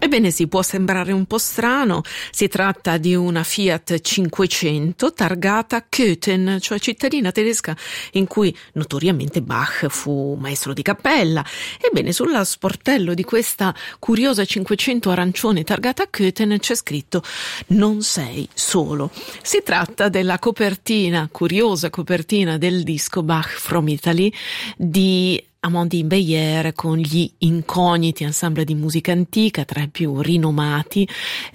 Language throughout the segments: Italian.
Ebbene sì, può sembrare un po' strano, si tratta di una Fiat 500 targata Köthen, cioè cittadina tedesca in cui notoriamente Bach fu maestro di cappella. Ebbene, sullo sportello di questa curiosa 500 arancione targata Köthen c'è scritto "Non sei solo". Si tratta della copertina, curiosa copertina del disco Bach from Italy di Amandine Beyer con gli Incogniti, ensemble di musica antica tra i più rinomati,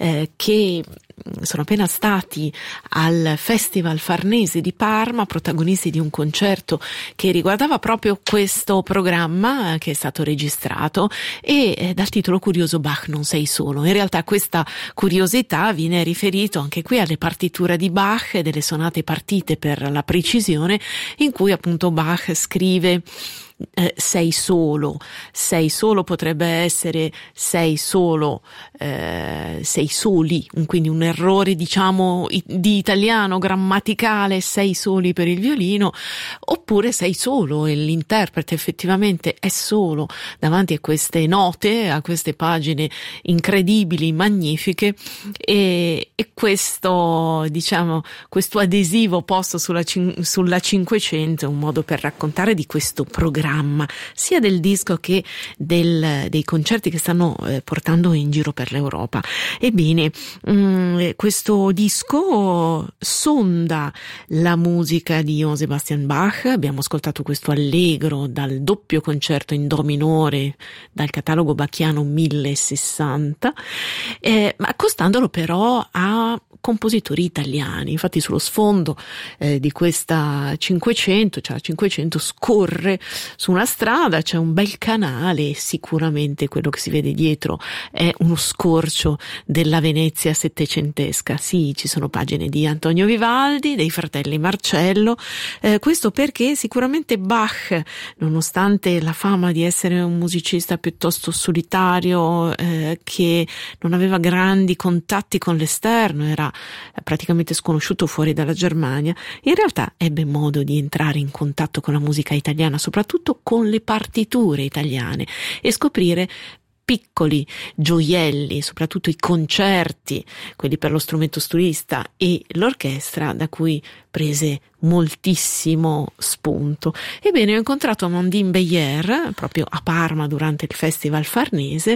che sono appena stati al Festival Farnese di Parma, protagonisti di un concerto che riguardava proprio questo programma che è stato registrato e dal titolo curioso "Bach non sei solo". In realtà questa curiosità viene riferito anche qui alle partiture di Bach e delle sonate partite per la precisione, in cui appunto Bach scrive sei solo potrebbe essere sei solo, sei soli, quindi un errore diciamo di italiano grammaticale, sei soli per il violino, oppure sei solo e l'interprete effettivamente è solo davanti a queste note, a queste pagine incredibili, magnifiche, e questo diciamo questo adesivo posto sulla 500 è un modo per raccontare di questo programma, sia del disco che dei concerti che stanno portando in giro per l'Europa. Ebbene, questo disco sonda la musica di Johann Sebastian Bach. Abbiamo ascoltato questo allegro dal doppio concerto in do minore dal catalogo bachiano 1060, accostandolo però a compositori italiani. Infatti sullo sfondo di questa 500, cioè la 500 scorre su una strada, c'è un bel canale e sicuramente quello che si vede dietro è uno scorcio della Venezia settecentesca. Sì, ci sono pagine di Antonio Vivaldi, dei fratelli Marcello, questo perché sicuramente Bach, nonostante la fama di essere un musicista piuttosto solitario, che non aveva grandi contatti con l'esterno, era praticamente sconosciuto fuori dalla Germania, in realtà ebbe modo di entrare in contatto con la musica italiana, soprattutto con le partiture italiane, e scoprire piccoli gioielli, soprattutto i concerti, quelli per lo strumento solista e l'orchestra, da cui prese moltissimo spunto. Ebbene, ho incontrato Amandine Beyer proprio a Parma durante il Festival Farnese.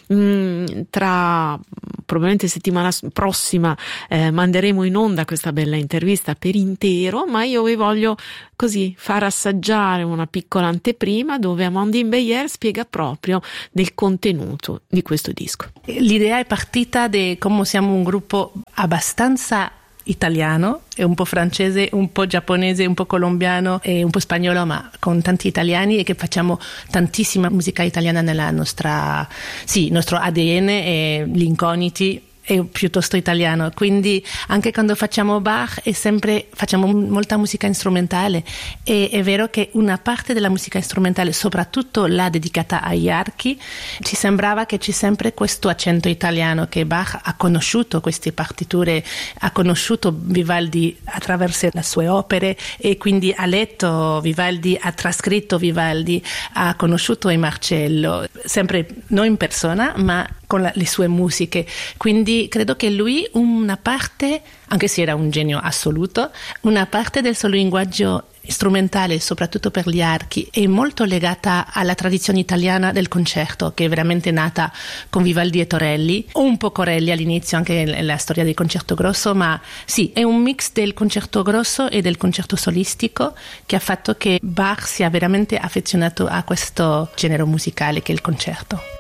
Tra probabilmente settimana prossima manderemo in onda questa bella intervista per intero, ma io vi voglio così far assaggiare una piccola anteprima dove Amandine Beyer spiega proprio del contenuto di questo disco. L'idea è partita di come siamo un gruppo abbastanza italiano, e un po' francese, un po' giapponese, un po' colombiano e un po' spagnolo, ma con tanti italiani, e che facciamo tantissima musica italiana nella nostra, sì, nostro ADN, e gli Incogniti è piuttosto italiano, quindi anche quando facciamo Bach è sempre, facciamo molta musica strumentale, e è vero che una parte della musica strumentale, soprattutto la dedicata agli archi, ci sembrava che c'è sempre questo accento italiano, che Bach ha conosciuto queste partiture, ha conosciuto Vivaldi attraverso le sue opere, e quindi ha letto Vivaldi, ha trascritto Vivaldi, ha conosciuto Marcello, sempre non in persona ma con le sue musiche. Quindi credo che lui una parte, anche se era un genio assoluto, una parte del suo linguaggio strumentale, soprattutto per gli archi, è molto legata alla tradizione italiana del concerto, che è veramente nata con Vivaldi e Torelli, o un po' Corelli all'inizio, anche nella storia del concerto grosso, ma sì, è un mix del concerto grosso e del concerto solistico che ha fatto che Bach sia veramente affezionato a questo genere musicale che è il concerto.